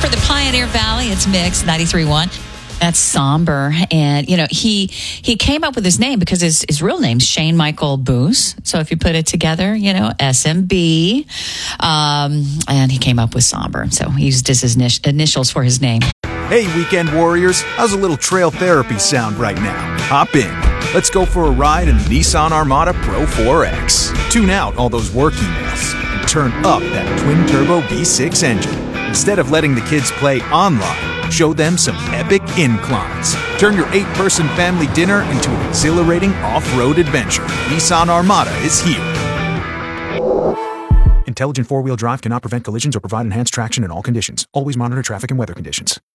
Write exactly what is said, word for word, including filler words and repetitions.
For the Pioneer Valley, it's Mix ninety-three point one. That's somber. And, you know, he he came up with his name because his, his real name's Shane Michael Boos. So if you put it together, you know, S M B. Um, and he came up with somber. So he used his initials for his name. Hey, weekend warriors. How's a little trail therapy sound right now? Hop in. Let's go for a ride in the Nissan Armada Pro four X. Tune out all those work emails and turn up that twin-turbo V six engine. Instead of letting the kids play online, show them some epic inclines. Turn your eight-person family dinner into an exhilarating off-road adventure. Nissan Armada is here. Intelligent four-wheel drive cannot prevent collisions or provide enhanced traction in all conditions. Always monitor traffic and weather conditions.